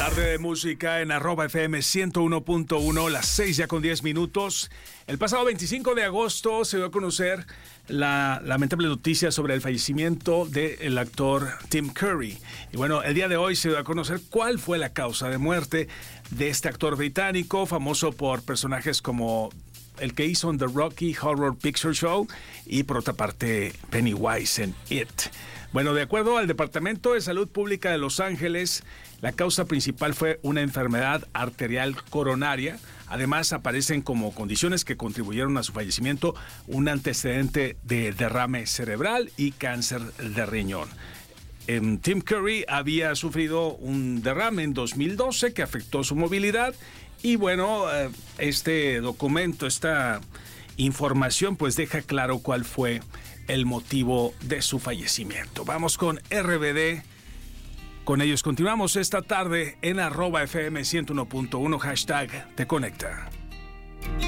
Tarde de música en @FM 101.1, las 6 ya con 10 minutos. El pasado 25 de agosto se dio a conocer la lamentable noticia sobre el fallecimiento del actor Tim Curry. Y bueno, el día de hoy se dio a conocer cuál fue la causa de muerte de este actor británico, famoso por personajes como el que hizo en The Rocky Horror Picture Show y por otra parte Pennywise en It. Bueno, de acuerdo al Departamento de Salud Pública de Los Ángeles, la causa principal fue una enfermedad arterial coronaria. Además, aparecen como condiciones que contribuyeron a su fallecimiento un antecedente de derrame cerebral y cáncer de riñón. Tim Curry había sufrido un derrame en 2012 que afectó su movilidad y bueno, este documento, esta información pues deja claro cuál fue el motivo de su fallecimiento. Vamos con RBD. Con ellos continuamos esta tarde en @FM 101.1 #Te Conecta.